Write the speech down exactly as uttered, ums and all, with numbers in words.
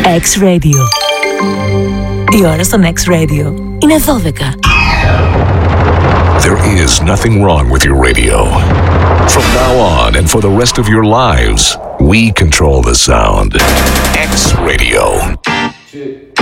X-Radio. Η ώρα στον X-Radio είναι δώδεκα. There is nothing wrong with your radio. From now on and for the rest of your lives, we control the sound. X-Radio.